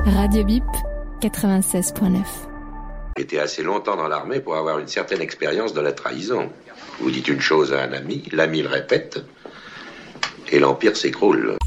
Radio Bip 96.9. J'étais assez longtemps dans l'armée pour avoir une certaine expérience de la trahison. Vous dites une chose à un ami, l'ami le répète, et l'empire s'écroule.